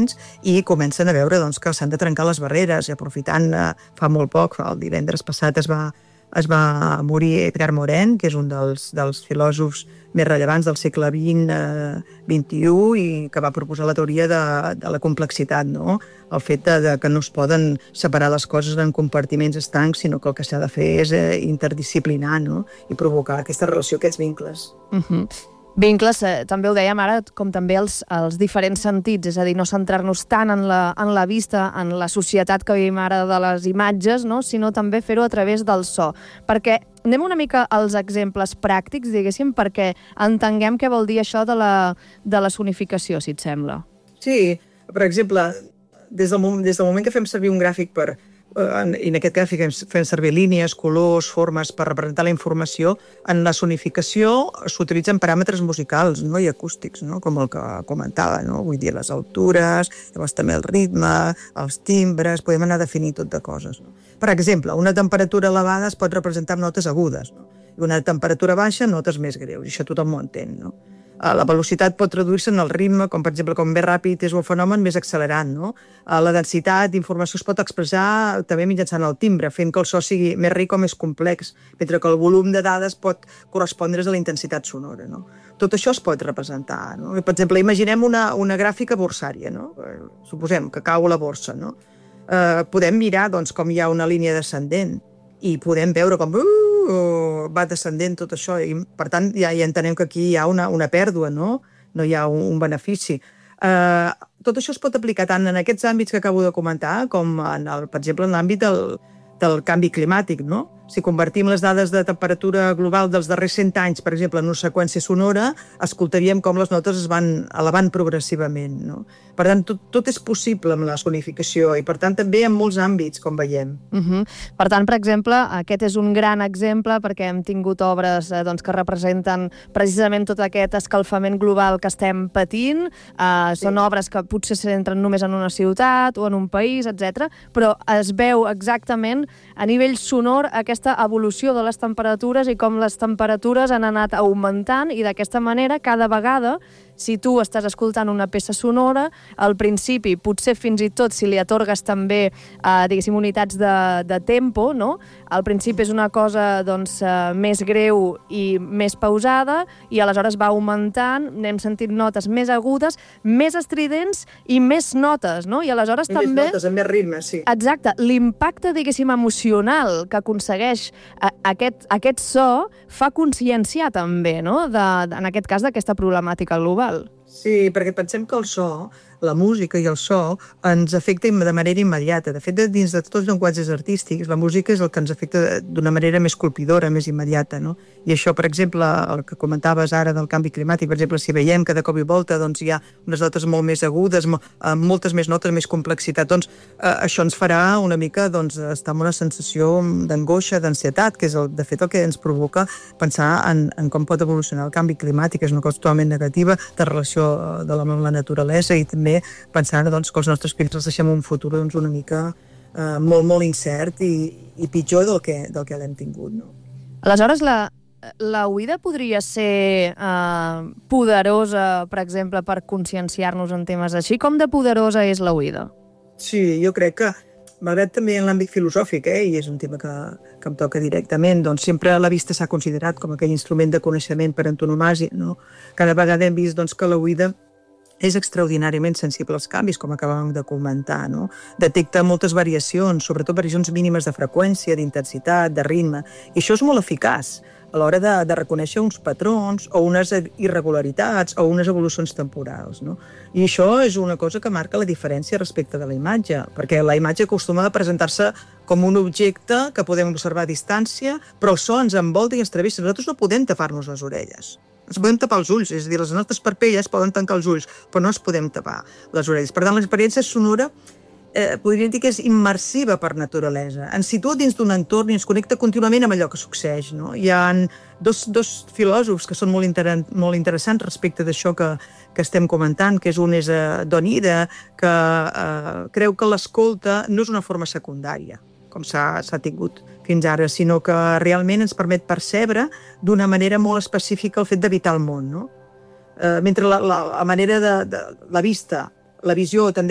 diferents i comencen a veure doncs, que s'han de trencar les barreres i aprofitant, fa molt poc, el divendres passat es va morir Edgar Morin, que és un dels filòsofs més rellevants del segle XXI i que va proposar la teoria de la complexitat, no? El fet que no es poden separar les coses en compartiments estancs, sinó que el que s'ha de fer és interdisciplinar, no? I provocar aquesta relació, aquests vincles. Vincles, també ho dèiem ara, com també els diferents sentits, és a dir, no centrar-nos tant en la vista, en la societat que vivim ara de les imatges, no? Sinó també fer-ho a través del so. Perquè anem una mica als exemples pràctics, diguéssim, perquè entenguem què vol dir això de la sonificació, si et sembla. Sí, per exemple, des del moment que fem servir un gràfic i en aquest gràfic fem servir línies, colors, formes per representar la informació, en la sonificació s'utilitzen paràmetres musicals, no? I acústics, no? Com el que comentava, no? Vull dir, les altures, llavors també el ritme, els timbres, podem anar definint tot de coses. No? Per exemple, una temperatura elevada es pot representar amb notes agudes, no? I una temperatura baixa, notes més greus, i això tothom ho entén, no? La velocitat pot traduir-se en el ritme, com per exemple, com més ràpid és un fenomen, més accelerat, no? La densitat d'informació es pot expressar també mitjançant el timbre, fent que el so sigui més ric o més complex, mentre que el volum de dades pot correspondre's a la intensitat sonora, no? Tot això es pot representar, no? Per exemple, imaginem una gràfica borsària, no? Suposem que cau la borsa, no? Podem mirar doncs, com hi ha una línia descendent i podem veure com va descendent tot això i per tant ja entenem que aquí hi ha una pèrdua, no? No hi ha un benefici. Tot això es pot aplicar tant en aquests àmbits que acabo de comentar com, per exemple, en l'àmbit del canvi climàtic, no? Si convertim les dades de temperatura global dels darrers 100 anys, per exemple, en una seqüència sonora, escoltaríem com les notes es van elevant progressivament, no? Per tant, tot és possible amb la sonificació i, per tant, també en molts àmbits, com veiem. Per tant, per exemple, aquest és un gran exemple perquè hem tingut obres que representen precisament tot aquest escalfament global que estem patint. Són obres que potser s'entren només en una ciutat o en un país, etc. Però es veu exactament a nivell sonor aquesta evolució de les temperatures i com les temperatures han anat augmentant i d'aquesta manera cada vegada, si tu estàs escoltant una peça sonora, al principi, potser fins i tot si li atorgues també, diguéssim, unitats de tempo, no? Al principi és una cosa més greu i més pausada i aleshores va augmentant, anem sentint notes més agudes, més estridents i més notes, no? I aleshores també... Més notes, amb més ritme, sí. Exacte. L'impacte, diguéssim, emocional que aconsegueix aquest so fa conscienciar també, no? En aquest cas, d'aquesta problemàtica global. Sí, perquè pensem que el so, la música i el so ens afecta de manera immediata. De fet, dins de tots els llenguatges artístics, la música és el que ens afecta d'una manera més colpidora, més immediata, no? I això, per exemple, el que comentaves ara del canvi climàtic, per exemple, si veiem que de cop i volta hi ha unes notes molt més agudes, amb moltes més notes, més complexitat, això ens farà una mica estar amb una sensació d'angoixa, d'ansietat, que és de fet el que ens provoca pensar en com pot evolucionar el canvi climàtic. És una cosa totalment negativa de relació amb la naturalesa i també pensant que els nostres fills els deixem un futur una mica molt, molt incert i pitjor del que l'hem tingut. No? Aleshores, la oïda podria ser poderosa, per exemple, per conscienciar-nos en temes així? Com de poderosa és la oïda? Sí, jo crec que, malgrat també en l'àmbit filosòfic, i és un tema que em toca directament, sempre la vista s'ha considerat com aquell instrument de coneixement per antonomàsia, no? Cada vegada hem vist que la oïda és extraordinàriament sensible als canvis, com acabàvem de comentar, no? Detecta moltes variacions, sobretot variacions mínimes de freqüència, d'intensitat, de ritme, i això és molt eficaç a l'hora de reconèixer uns patrons o unes irregularitats o unes evolucions temporals, no? I això és una cosa que marca la diferència respecte de la imatge, perquè la imatge acostuma a presentar-se com un objecte que podem observar a distància, però el so ens envolta i ens travessa. Nosaltres no podem tapar-nos les orelles. Ens podem tapar els ulls, és a dir, les nostres parpelles poden tancar els ulls, però no ens podem tapar les orelles. Per tant, l'experiència sonora podríem dir que és immersiva per naturalesa. Ens situa dins d'un entorn i ens connecta contínuament amb allò que succeeix, no? Hi ha dos filòsofs que són molt interessants respecte d'això que estem comentant, que un és Don Ida, que creu que l'escolta no és una forma secundària, com s'ha tingut fins ara, sinó que realment ens permet percebre d'una manera molt específica el fet d'habitar el món, no? Mentre la manera de la vista, la visió tendeix